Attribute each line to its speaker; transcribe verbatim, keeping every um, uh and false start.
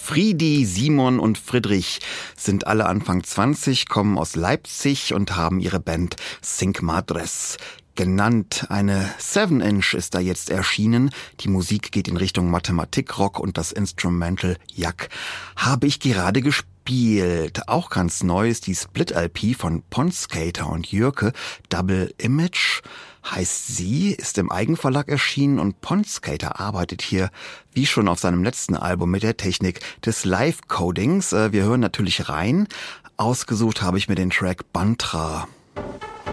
Speaker 1: Friedi, Simon und Friedrich sind alle Anfang zwanzig, kommen aus Leipzig und haben ihre Band Cinq Madres genannt. Eine Seven Inch ist da jetzt erschienen. Die Musik geht in Richtung Mathematikrock und das Instrumental Jack habe ich gerade gespielt. Auch ganz neu ist die Split-L P von Pondskater und Jürke. Double Image heißt sie, ist im Eigenverlag erschienen und Pondskater arbeitet hier, wie schon auf seinem letzten Album, mit der Technik des Live-Codings. Wir hören natürlich rein. Ausgesucht habe ich mir den Track Bantra.